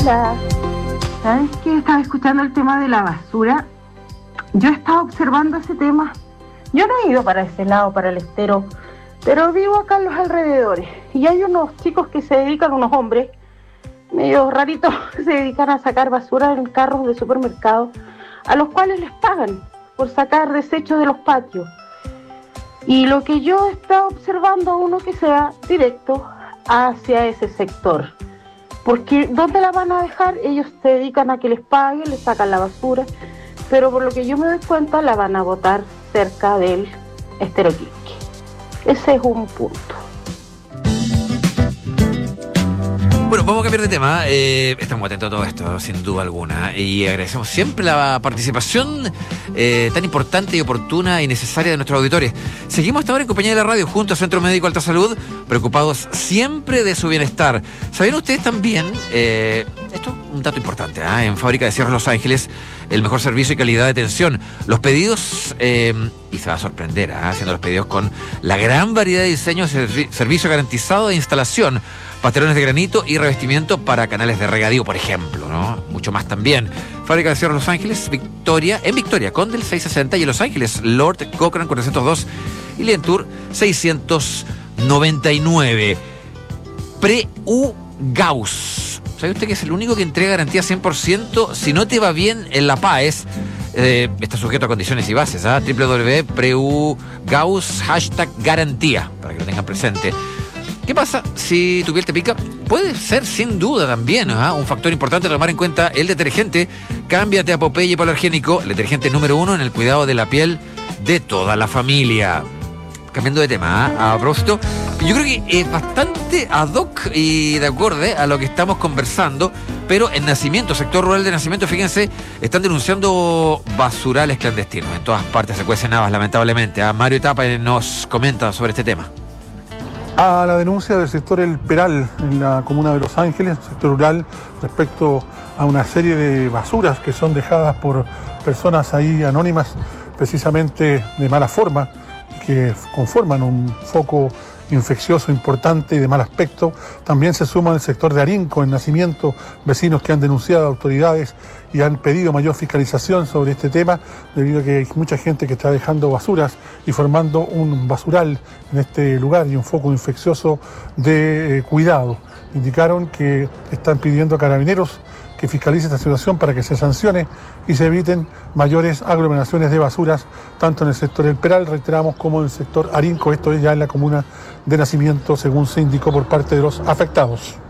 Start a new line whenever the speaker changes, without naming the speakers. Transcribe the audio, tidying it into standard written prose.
Hola. ¿Sabes qué? Estaba escuchando el tema de la basura. Yo he estado observando ese tema. Yo no he ido para ese lado, para el estero, pero vivo acá en los alrededores. Y hay unos chicos que se dedican, unos hombres, medio raritos, se dedican a sacar basura en carros de supermercado, a los cuales les pagan por sacar desechos de los patios. Y lo que yo he estado observando, uno que sea directo hacia ese sector. Porque ¿dónde la van a dejar? Ellos se dedican a que les paguen, les sacan la basura, pero por lo que yo me doy cuenta, la van a botar cerca del Estero Quisque. Ese es un punto.
Bueno, vamos a cambiar de tema. Estamos atentos a todo esto, sin duda alguna. Y agradecemos siempre la participación tan importante y oportuna y necesaria de nuestros auditores. Seguimos hasta ahora en compañía de la radio, junto a Centro Médico Alta Salud, preocupados siempre de su bienestar. ¿Sabían ustedes también, esto es un dato importante, en Fábrica de Cierros Los Ángeles, el mejor servicio y calidad de atención? Los pedidos, y se va a sorprender, haciendo los pedidos con la gran variedad de diseños, servicio garantizado de instalación, pastelones de granito y revestimiento para canales de regadío, por ejemplo, ¿no? Mucho más también. Fábrica de Cierros Los Ángeles, en Victoria, Condel 660, y en Los Ángeles, Lord Cochran 402 y Lientour 699. Pre-U Gauss. ¿Sabe usted que es el único que entrega garantía 100%? Si no te va bien en la PAES, está sujeto a condiciones y bases. www.preu-gauss #garantía, para que lo tengan presente. ¿Qué pasa si tu piel te pica? Puede ser sin duda también un factor importante a tomar en cuenta el detergente. Cámbiate a Popeye hipoalergénico, el detergente número 1 en el cuidado de la piel de toda la familia. Cambiando de tema, a propósito, yo creo que es bastante ad hoc y de acorde a lo que estamos conversando, pero en Nacimiento, sector rural de Nacimiento, fíjense, están denunciando basurales clandestinos. En todas partes se cuecen habas, lamentablemente. Mario Etapa nos comenta sobre este tema.
A la denuncia del sector El Peral, en la comuna de Los Ángeles, sector rural, respecto a una serie de basuras que son dejadas por personas ahí anónimas, precisamente de mala forma, que conforman un foco infeccioso importante y de mal aspecto. También se suma el sector de Arinco, en Nacimiento, vecinos que han denunciado a autoridades y han pedido mayor fiscalización sobre este tema, debido a que hay mucha gente que está dejando basuras y formando un basural en este lugar y un foco infeccioso de cuidado. Indicaron que están pidiendo a Carabineros que fiscalice esta situación para que se sancione y se eviten mayores aglomeraciones de basuras, tanto en el sector El Peral, reiteramos, como en el sector Arinco, esto es ya en la comuna de Nacimiento, según se indicó por parte de los afectados.